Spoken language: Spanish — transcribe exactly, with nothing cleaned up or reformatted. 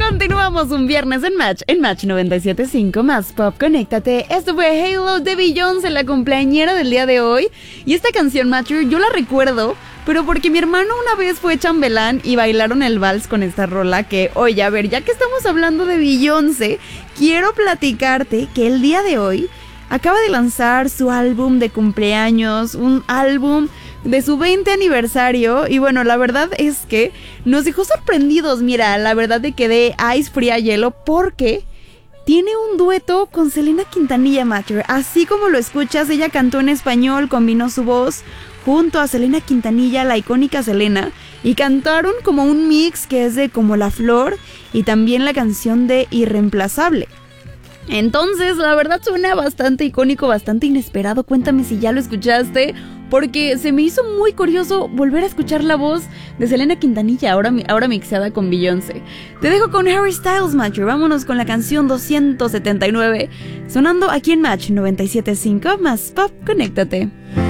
Continuamos un viernes en Match, en Match noventa y siete punto cinco más Pop, conéctate. Esto fue Halo de Beyoncé, la cumpleañera del día de hoy. Y esta canción, Matcher, yo la recuerdo, pero porque mi hermano una vez fue chambelán y bailaron el vals con esta rola. Que, oye, a ver, ya que estamos hablando de Beyoncé, quiero platicarte que el día de hoy acaba de lanzar su álbum de cumpleaños, un álbum de su veinte aniversario. Y bueno, la verdad es que nos dejó sorprendidos. Mira, la verdad de que de Ice Fría Hielo, porque tiene un dueto con Selena Quintanilla, Matcher. Así como lo escuchas, ella cantó en español, combinó su voz junto a Selena Quintanilla, la icónica Selena, y cantaron como un mix que es de Como la Flor y también la canción de Irreemplazable. Entonces, la verdad suena bastante icónico, bastante inesperado. Cuéntame si ya lo escuchaste, porque se me hizo muy curioso volver a escuchar la voz de Selena Quintanilla, ahora, ahora mixada con Beyoncé. Te dejo con Harry Styles, Matcher. Vámonos con la canción doscientos setenta y nueve, sonando aquí en Match noventa y siete punto cinco más Pop, conéctate.